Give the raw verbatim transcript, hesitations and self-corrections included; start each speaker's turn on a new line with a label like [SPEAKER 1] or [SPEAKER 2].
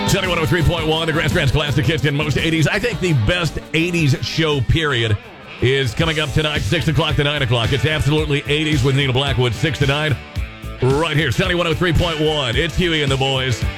[SPEAKER 1] Sunny one oh three point one, the Grand Strands Classic Hits in most eighties. I think the best eighties show, period, is coming up tonight, six o'clock to nine o'clock. It's absolutely eighties with Nina Blackwood, six to nine. Right here, Sunny one oh three point one. It's Huey and the boys.